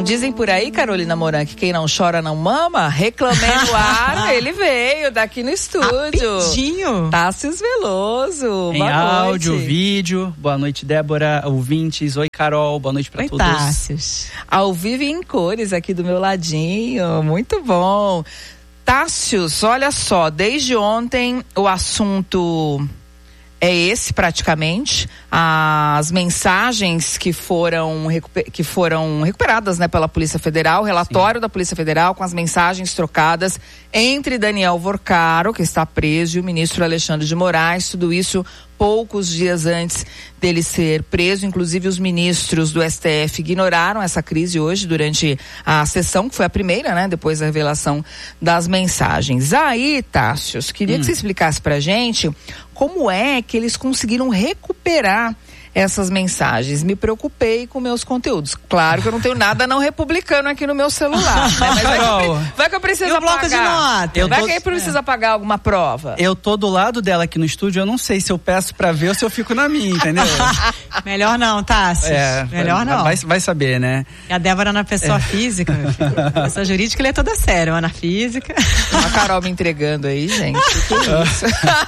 dizem por aí, Carolina Moran, que quem não chora não mama? Reclamei no ar, ele veio daqui no estúdio. Rapidinho. Tássius Veloso, em boa áudio, noite. Vídeo. Boa noite, Débora, ouvintes. Oi, Carol, boa noite pra todos. Tássius. Ao vivo e em cores aqui do meu ladinho, muito bom. Tássius, olha só, desde ontem o assunto é esse praticamente, as mensagens que foram recuperadas, né, pela Polícia Federal, o relatório da Polícia Federal com as mensagens trocadas entre Daniel Vorcaro, que está preso, e o ministro Alexandre de Moraes, tudo isso poucos dias antes dele ser preso. Inclusive os ministros do STF ignoraram essa crise hoje durante a sessão, que foi a primeira, né, depois da revelação das mensagens. Aí, Tássius, queria que você explicasse pra gente como é que eles conseguiram recuperar essas mensagens. Me preocupei com meus conteúdos. Claro que eu não tenho nada não republicano aqui no meu celular, né? Mas vai que eu preciso e o bloco de nota? Vai que eu preciso pagar alguma prova. Eu tô do lado dela aqui no estúdio, eu não sei se eu peço pra ver ou se eu fico na minha, entendeu? Melhor não, Tássius. Melhor não. Vai saber, né? E a Débora na pessoa física, meu filho. Pessoa jurídica, ele é toda séria, mas na física. A Carol me entregando aí, gente. Que isso?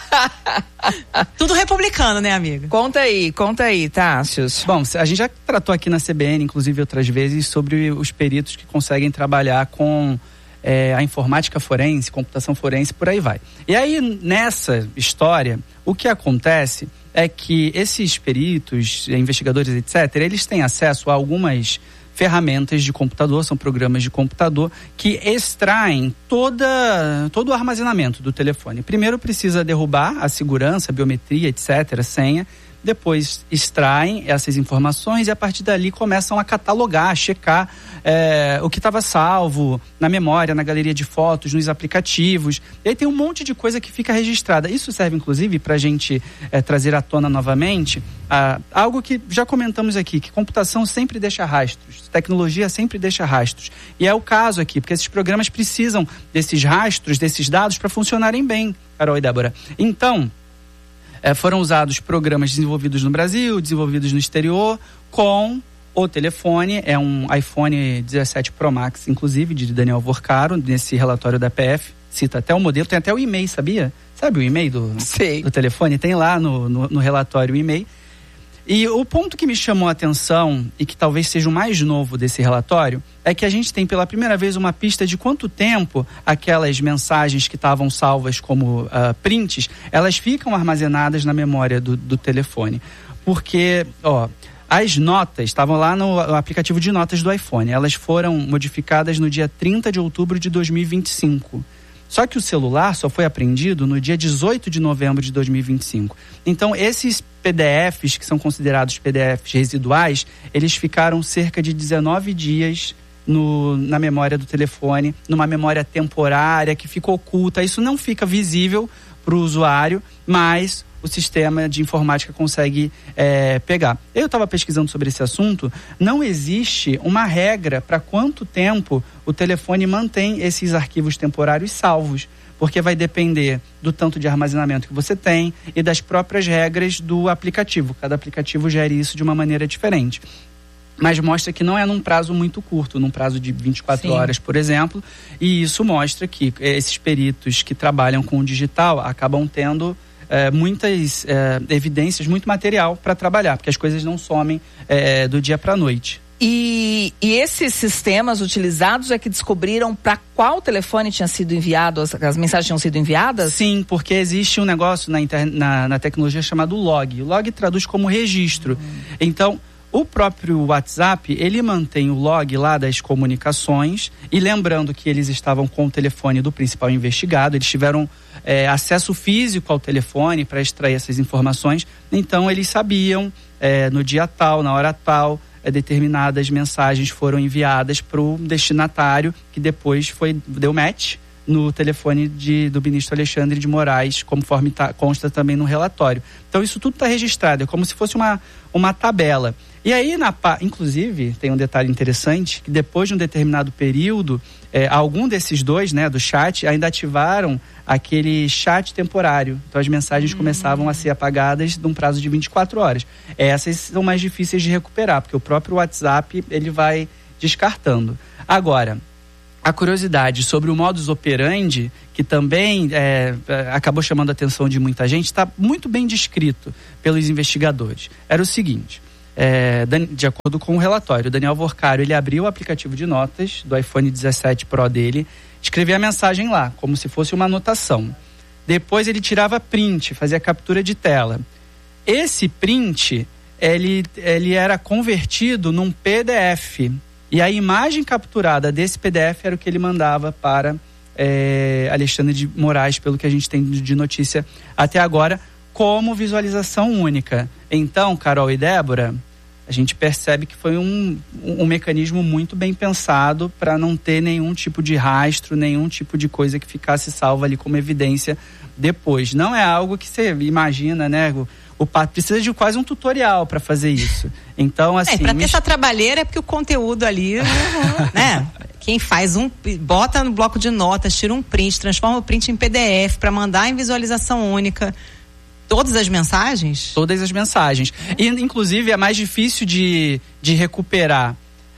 Tudo republicano, né, amiga? Conta aí, Tássius. Bom, a gente já tratou aqui na CBN, inclusive outras vezes, sobre os peritos que conseguem trabalhar com a informática forense, computação forense, por aí vai. E aí, nessa história, o que acontece é que esses peritos, investigadores, etc., eles têm acesso a algumas ferramentas de computador, são programas de computador que extraem todo o armazenamento do telefone. Primeiro precisa derrubar a segurança, a biometria, etc., senha. Depois extraem essas informações e a partir dali começam a catalogar, a checar o que estava salvo na memória, na galeria de fotos, nos aplicativos. E aí tem um monte de coisa que fica registrada. Isso serve inclusive para a gente trazer à tona novamente algo que já comentamos aqui, que computação sempre deixa rastros, tecnologia sempre deixa rastros. E é o caso aqui, porque esses programas precisam desses rastros, desses dados para funcionarem bem, Carol e Débora. Então, foram usados programas desenvolvidos no Brasil, desenvolvidos no exterior, com o telefone, é um iPhone 17 Pro Max, inclusive, de Daniel Vorcaro, nesse relatório da PF, cita até o modelo, tem até o e-mail, sabia? Sabe o e-mail do telefone? Tem lá no relatório o e-mail. E o ponto que me chamou a atenção, e que talvez seja o mais novo desse relatório, é que a gente tem pela primeira vez uma pista de quanto tempo aquelas mensagens que estavam salvas como prints, elas ficam armazenadas na memória do telefone. Porque, as notas estavam lá no aplicativo de notas do iPhone, elas foram modificadas no dia 30 de outubro de 2025. Só que o celular só foi apreendido no dia 18 de novembro de 2025. Então, esses PDFs, que são considerados PDFs residuais, eles ficaram cerca de 19 dias na memória do telefone, numa memória temporária que fica oculta. Isso não fica visível para o usuário, mas o sistema de informática consegue pegar. Eu estava pesquisando sobre esse assunto, não existe uma regra para quanto tempo o telefone mantém esses arquivos temporários salvos, porque vai depender do tanto de armazenamento que você tem e das próprias regras do aplicativo. Cada aplicativo gere isso de uma maneira diferente. Mas mostra que não é num prazo muito curto, num prazo de 24 horas, por exemplo, e isso mostra que esses peritos que trabalham com o digital acabam tendo muitas evidências, muito material para trabalhar, porque as coisas não somem do dia para a noite. E esses sistemas utilizados é que descobriram para qual telefone tinha sido enviado, as mensagens tinham sido enviadas? Sim, porque existe um negócio na tecnologia chamado log. O log traduz como registro. Então, o próprio WhatsApp, ele mantém o log lá das comunicações, e lembrando que eles estavam com o telefone do principal investigado, eles tiveram acesso físico ao telefone para extrair essas informações, então eles sabiam no dia tal, na hora tal, determinadas mensagens foram enviadas para o destinatário, que depois deu match no telefone do ministro Alexandre de Moraes, conforme consta também no relatório. Então isso tudo está registrado, é como se fosse uma tabela. E aí, inclusive, tem um detalhe interessante, que depois de um determinado período, algum desses dois, né, do chat, ainda ativaram aquele chat temporário. Então as mensagens começavam a ser apagadas num prazo de 24 horas. Essas são mais difíceis de recuperar, porque o próprio WhatsApp, ele vai descartando. Agora, a curiosidade sobre o modus operandi, que também acabou chamando a atenção de muita gente, está muito bem descrito pelos investigadores. Era o seguinte, de acordo com o relatório, o Daniel Vorcaro, ele abriu o aplicativo de notas do iPhone 17 Pro dele, escrevia a mensagem lá, como se fosse uma anotação. Depois ele tirava print, fazia captura de tela. Esse print, ele era convertido num PDF. E a imagem capturada desse PDF era o que ele mandava para Alexandre de Moraes, pelo que a gente tem de notícia até agora, como visualização única. Então, Carol e Débora, a gente percebe que foi um mecanismo muito bem pensado para não ter nenhum tipo de rastro, nenhum tipo de coisa que ficasse salva ali como evidência depois. Não é algo que você imagina, né? O Pato precisa de quase um tutorial para fazer isso. Então, assim... para ter essa trabalheira é porque o conteúdo ali, né? Quem faz bota no bloco de notas, tira um print, transforma o print em PDF para mandar em visualização única. Todas as mensagens? Todas as mensagens. E, inclusive, é mais difícil de recuperar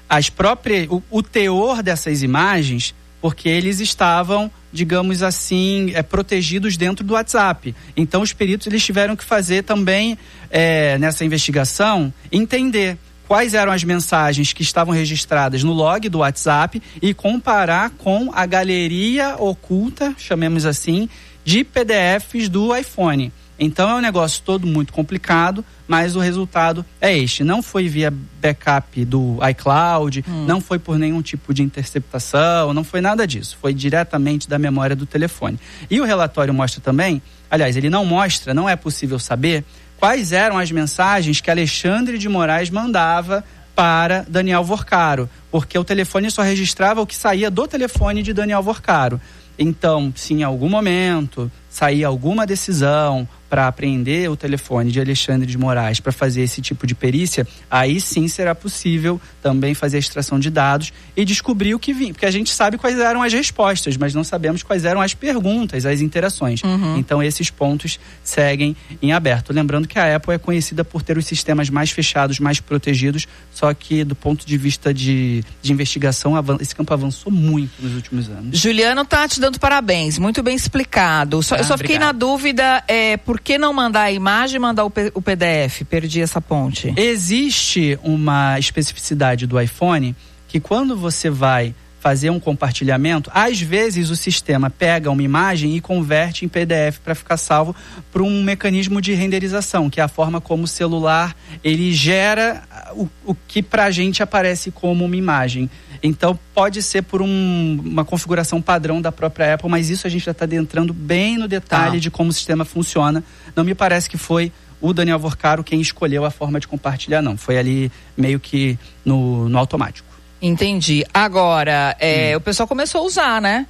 o teor dessas imagens, porque eles estavam, digamos assim, protegidos dentro do WhatsApp. Então, os peritos eles tiveram que fazer também, nessa investigação, entender quais eram as mensagens que estavam registradas no log do WhatsApp e comparar com a galeria oculta, chamemos assim, de PDFs do iPhone. Então é um negócio todo muito complicado, mas o resultado é este. Não foi via backup do iCloud, não foi por nenhum tipo de interceptação, não foi nada disso. Foi diretamente da memória do telefone. E o relatório mostra também, aliás, ele não mostra, não é possível saber quais eram as mensagens que Alexandre de Moraes mandava para Daniel Vorcaro, porque o telefone só registrava o que saía do telefone de Daniel Vorcaro. Então, se em algum momento sair alguma decisão para apreender o telefone de Alexandre de Moraes para fazer esse tipo de perícia, aí sim será possível também fazer a extração de dados e descobrir o que vinha, porque a gente sabe quais eram as respostas, mas não sabemos quais eram as perguntas, as interações. Então esses pontos seguem em aberto. Lembrando que a Apple é conhecida por ter os sistemas mais fechados, mais protegidos, só que do ponto de vista de investigação, esse campo avançou muito nos últimos anos. Juliano tá te dando parabéns, muito bem explicado. Eu só fiquei na dúvida, por que não mandar a imagem e mandar o PDF? Perdi essa ponte. Existe uma especificidade do iPhone que quando você vai fazer um compartilhamento, às vezes o sistema pega uma imagem e converte em PDF para ficar salvo por um mecanismo de renderização, que é a forma como o celular ele gera o que pra gente aparece como uma imagem. Então pode ser por uma configuração padrão da própria Apple, mas isso a gente já está adentrando bem no detalhe de como o sistema funciona. Não me parece que foi o Daniel Vorcaro quem escolheu a forma de compartilhar, não. Foi ali meio que no automático. Entendi. Agora, o pessoal começou a usar, né?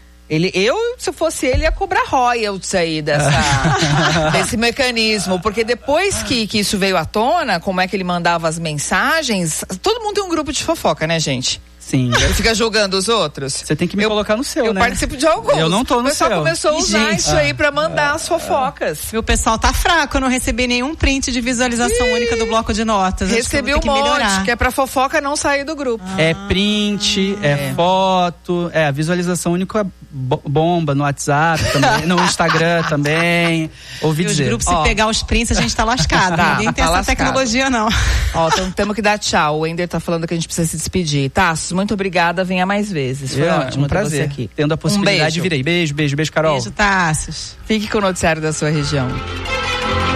Se fosse ele, ia cobrar royalties aí desse mecanismo, porque depois que isso veio à tona, como é que ele mandava as mensagens, todo mundo tem um grupo de fofoca, né, gente? Sim. Ele fica julgando os outros. Você tem que me colocar no seu, né? Eu participo de alguns. Eu não tô no seu. O pessoal começou a usar isso aí pra mandar as fofocas. Meu pessoal tá fraco, eu não recebi nenhum print de visualização única do bloco de notas. Recebi um monte, que é pra fofoca não sair do grupo. É print, é foto, a visualização única bomba no WhatsApp também, no Instagram também. Ouvi dizer. Os grupos, se pegar os prints, a gente tá lascado. Ninguém tem essa tecnologia, não. Então temos que dar tchau. O Ender tá falando que a gente precisa se despedir. Tassos, muito obrigada, venha mais vezes. Foi ótimo um prazer ter você aqui. Tendo a possibilidade, virei. Beijo, Carol. Beijo, Tassos. Fique com o noticiário da sua região.